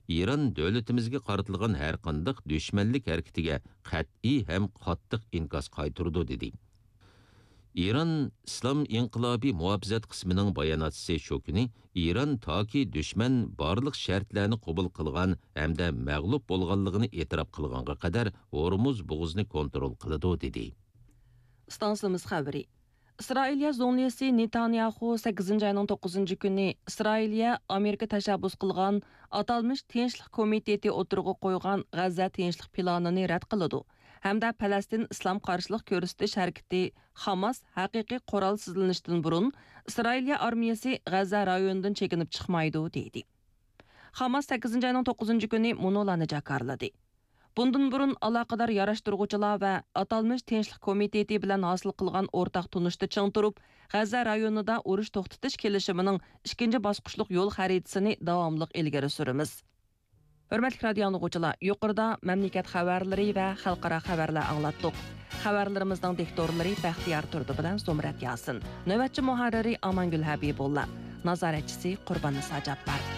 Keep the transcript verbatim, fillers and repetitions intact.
İran dövlətimizə qaratilgan hər qandaq düşmənlik hərəkətiga qat'iy ham qattiq inkas qaytardı dedi. İran İslam İnqilobiy muhofizat qismining bayonotchisi shu kuni İran toki dushman barliq shartlarni qabul qilgan hamda mag'lub bo'lganligini e'tirof qilganga qadar Hormuz bo'g'izni kontrol qiladi dedi. Stansimiz xabari. İsrailiya zonliyasi Netanyahu sakkizinchi ayning to'qqizinchi kuni İsrailiya Amerika tashabbus qilgan atalmış Tinchlik komiteti o'tirg'i qo'ygan G'azza tinchlik planini rad qiladi. Hamda Falastin islom qarshilik ko'rsatish harakati Hamas haqiqiy qurolsizlanishdan burun İsrailiya armiyasi G'azza rayonidan chekinib chiqmaydi dedi. Hamas sakkizinchi ayning to'qqizinchi kuni munolarni jakarladi. Bundan burun aloqador yarashtiruvchilar va atalmış Tinchlik komiteti bilan hosil qilgan o'rtaq tunishda ching turib, G'azza rayonida urush to'xtatish kelishimining ikkinchi bosqichlik yo'l xaritasini davomli ilgari suramiz. Hurmatli radio anglag'uvchilar, yuqorida mamlakat xabarlari va xalqaro xabarlar anglatdik. Xabarlarimizning diktorlari Baxtiyor Turdi bilan Zumrat Yasin, navbatchi muharriri Amangul Habibulla, nazoratchisi Qurbon Sajabbar.